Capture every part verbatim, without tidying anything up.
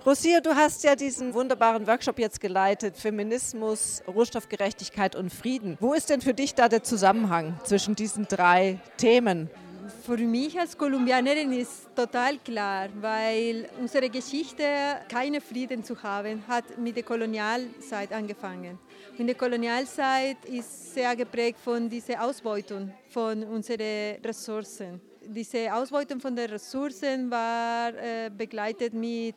Rocio, du hast ja diesen wunderbaren Workshop jetzt geleitet, Feminismus, Rohstoffgerechtigkeit und Frieden. Wo ist denn für dich da der Zusammenhang zwischen diesen drei Themen? Für mich als Kolumbianerin ist total klar, weil unsere Geschichte, keinen Frieden zu haben, hat mit der Kolonialzeit angefangen. Und die Kolonialzeit ist sehr geprägt von dieser Ausbeutung von unseren Ressourcen. Diese Ausbeutung von den Ressourcen war äh, begleitet mit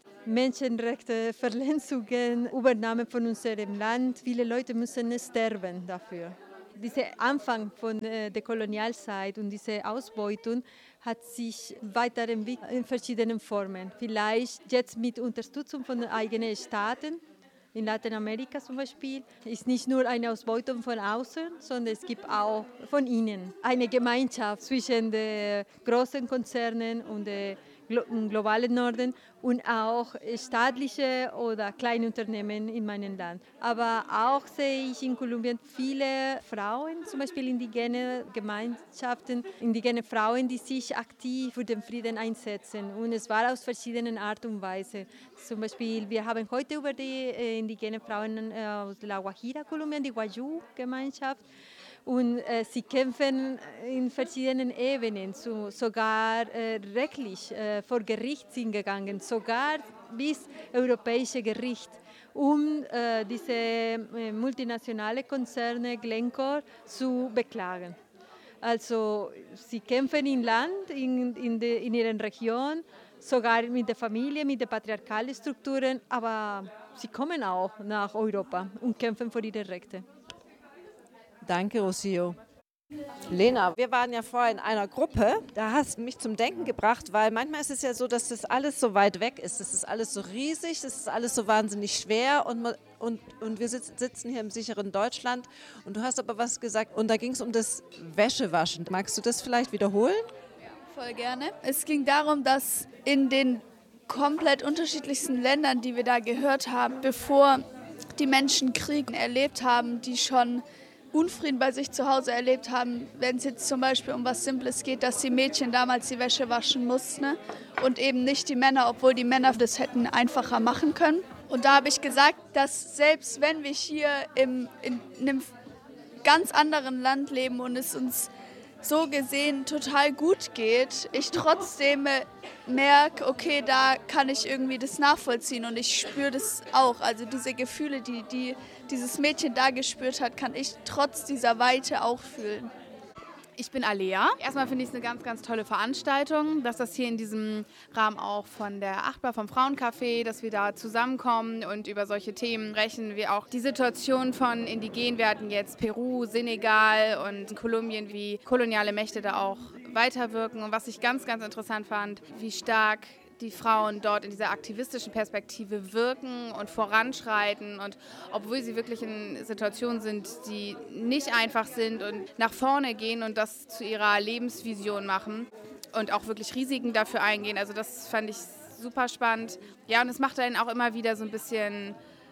Menschenrechtsverletzungen, Übernahme von unserem Land. Viele Leute müssen sterben dafür. Dieser Anfang von äh, der Kolonialzeit und diese Ausbeutung hat sich weiterentwickelt in verschiedenen Formen. Vielleicht jetzt mit Unterstützung von eigenen Staaten. In Lateinamerika zum Beispiel ist nicht nur eine Ausbeutung von außen, sondern es gibt auch von innen eine Gemeinschaft zwischen den großen Konzernen und dem globalen Norden und auch staatliche oder kleine Unternehmen in meinem Land. Aber auch sehe ich in Kolumbien viele Frauen, zum Beispiel indigene Gemeinschaften, indigene Frauen, die sich aktiv für den Frieden einsetzen. Und es war aus verschiedenen Art und Weise. Zum Beispiel, wir haben heute über die äh, indigenen Frauen äh, aus La Guajira, Kolumbien, die Wayuu-Gemeinschaft. Und äh, sie kämpfen in verschiedenen Ebenen, so, sogar äh, rechtlich äh, vor Gericht sind gegangen, sogar bis europäische Gericht, um äh, diese äh, multinationale Konzerne Glencore zu beklagen. Also sie kämpfen im Land, in, in, de, in ihrer Region, sogar mit der Familie, mit den patriarchalen Strukturen, aber sie kommen auch nach Europa und kämpfen für ihre Rechte. Danke, Rocio. Lena, wir waren ja vorher in einer Gruppe, da hast du mich zum Denken gebracht, weil manchmal ist es ja so, dass das alles so weit weg ist, das ist alles so riesig, das ist alles so wahnsinnig schwer und, und, und wir sitzen hier im sicheren Deutschland und du hast aber was gesagt und da ging es um das Wäschewaschen. Magst du das vielleicht wiederholen? Ja, voll gerne. Es ging darum, dass in den komplett unterschiedlichsten Ländern, die wir da gehört haben, bevor die Menschen Krieg erlebt haben, die schon Unfrieden bei sich zu Hause erlebt haben, wenn es jetzt zum Beispiel um was Simples geht, dass die Mädchen damals die Wäsche waschen mussten, ne? Und eben nicht die Männer, obwohl die Männer das hätten einfacher machen können. Und da habe ich gesagt, dass selbst wenn wir hier im, in, in einem ganz anderen Land leben und es uns so gesehen total gut geht, ich trotzdem merke, okay, da kann ich irgendwie das nachvollziehen und ich spüre das auch. Also diese Gefühle, die, die dieses Mädchen da gespürt hat, kann ich trotz dieser Weite auch fühlen. Ich bin Alea. Erstmal finde ich es eine ganz, ganz tolle Veranstaltung, dass das hier in diesem Rahmen auch von der Achtbar, vom Frauencafé, dass wir da zusammenkommen und über solche Themen sprechen, wie auch die Situation von Indigenen. Wir hatten jetzt Peru, Senegal und Kolumbien, wie koloniale Mächte da auch weiterwirken. Und was ich ganz, ganz interessant fand, wie stark die Frauen dort in dieser aktivistischen Perspektive wirken und voranschreiten und obwohl sie wirklich in Situationen sind, die nicht einfach sind und nach vorne gehen und das zu ihrer Lebensvision machen und auch wirklich Risiken dafür eingehen. Also das fand ich super spannend. Ja, und es macht einen auch immer wieder so ein bisschen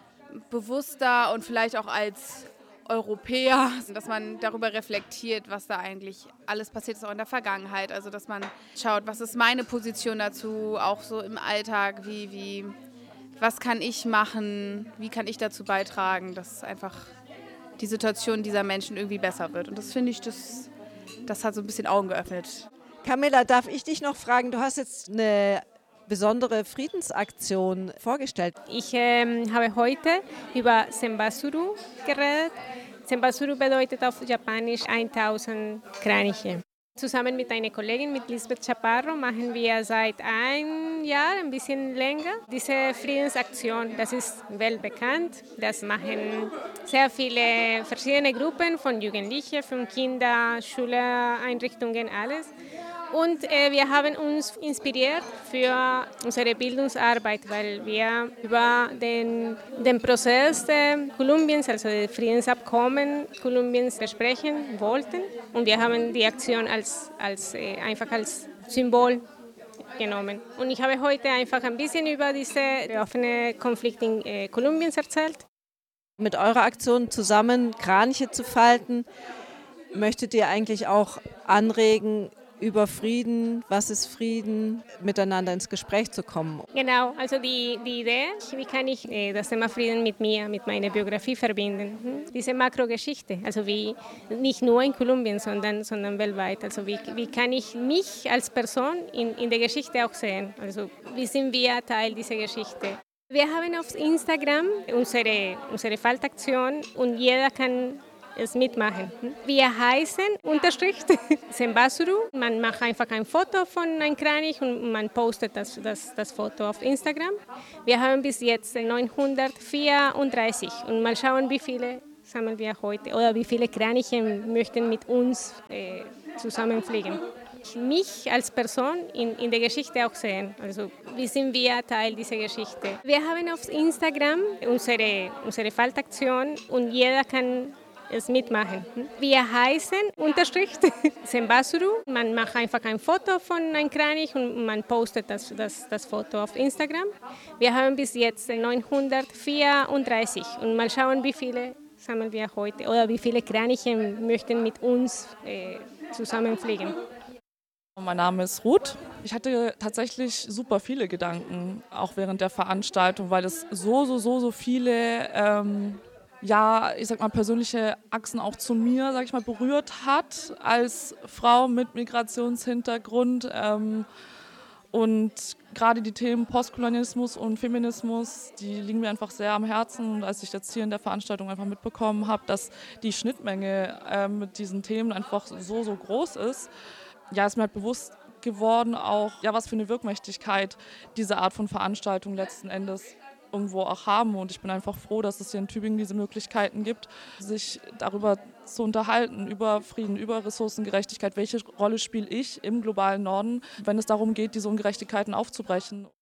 bewusster und vielleicht auch als Europäer, dass man darüber reflektiert, was da eigentlich alles passiert ist, auch in der Vergangenheit. Also dass man schaut, was ist meine Position dazu, auch so im Alltag, wie, wie, was kann ich machen, wie kann ich dazu beitragen, dass einfach die Situation dieser Menschen irgendwie besser wird. Und das finde ich, das, das hat so ein bisschen Augen geöffnet. Camilla, darf ich dich noch fragen, du hast jetzt eine besondere Friedensaktion vorgestellt. Ich ähm, habe heute über Senbasuru geredet. Senbasuru bedeutet auf Japanisch tausend Kraniche. Zusammen mit einer Kollegin, mit Lisbeth Chaparro, machen wir seit einem Jahr, ein bisschen länger, diese Friedensaktion. Das ist weltbekannt. Das machen sehr viele verschiedene Gruppen von Jugendlichen, von Kindern, Schuleinrichtungen, alles. Und äh, wir haben uns inspiriert für unsere Bildungsarbeit, weil wir über den, den Prozess äh, Kolumbiens, also das Friedensabkommen Kolumbiens, besprechen wollten. Und wir haben die Aktion als, als, äh, einfach als Symbol genommen. Und ich habe heute einfach ein bisschen über diesen offenen Konflikt in äh, Kolumbiens erzählt. Mit eurer Aktion zusammen Kraniche zu falten, möchtet ihr eigentlich auch anregen, über Frieden, was ist Frieden, miteinander ins Gespräch zu kommen. Genau, also die, die Idee, wie kann ich äh, das Thema Frieden mit mir, mit meiner Biografie verbinden. Hm? Diese Makrogeschichte, also wie nicht nur in Kolumbien, sondern, sondern weltweit. Also wie, wie kann ich mich als Person in, in der Geschichte auch sehen? Also wie sind wir Teil dieser Geschichte? Wir haben auf Instagram unsere, unsere Faltaktion und jeder kann es mitmachen. Wir heißen Unterstrich Sembasuru. Man macht einfach ein Foto von einem Kranich und man postet das, das, das Foto auf Instagram. Wir haben bis jetzt neunhundertvierunddreißig und mal schauen, wie viele sammeln wir heute oder wie viele Kraniche möchten mit uns äh, zusammenfliegen. Mich als Person in, in der Geschichte auch sehen. Also wie sind wir Teil dieser Geschichte? Wir haben auf Instagram unsere, unsere Faltaktion und jeder kann es mitmachen. Wir heißen Unterstrich Sembasuru. Man macht einfach ein Foto von einem Kranich und man postet das, das, das Foto auf Instagram. Wir haben bis jetzt neunhundertvierunddreißig und mal schauen, wie viele sammeln wir heute oder wie viele Kraniche möchten mit uns äh, zusammenfliegen. Mein Name ist Ruth. Ich hatte tatsächlich super viele Gedanken, auch während der Veranstaltung, weil es so, so, so, so viele ähm, ja, ich sag mal, persönliche Achsen auch zu mir, sag ich mal, berührt hat als Frau mit Migrationshintergrund. Ähm, und gerade die Themen Postkolonialismus und Feminismus, die liegen mir einfach sehr am Herzen. Und als ich jetzt hier in der Veranstaltung einfach mitbekommen habe, dass die Schnittmenge äh, mit diesen Themen einfach so, so groß ist, ja, ist mir halt bewusst geworden auch, ja, was für eine Wirkmächtigkeit diese Art von Veranstaltung letzten Endes irgendwo auch haben. Und ich bin einfach froh, dass es hier in Tübingen diese Möglichkeiten gibt, sich darüber zu unterhalten, über Frieden, über Ressourcengerechtigkeit. Welche Rolle spiele ich im globalen Norden, wenn es darum geht, diese Ungerechtigkeiten aufzubrechen?